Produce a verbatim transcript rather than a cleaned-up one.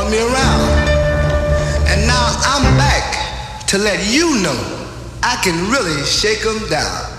me around. And now I'm back to let you know I can really shake 'em down.